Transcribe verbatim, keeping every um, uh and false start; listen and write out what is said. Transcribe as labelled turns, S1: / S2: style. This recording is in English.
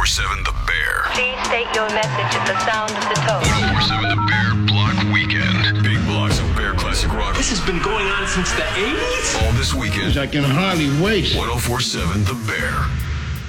S1: seven The Bear.
S2: Please state your message at the sound of the tone.
S1: ten forty-seven The Bear Block Weekend. Big blocks of Bear classic rock.
S3: This has been going on since the eighties?
S1: All this weekend.
S4: I can hardly wait.
S1: ten forty-seven The Bear.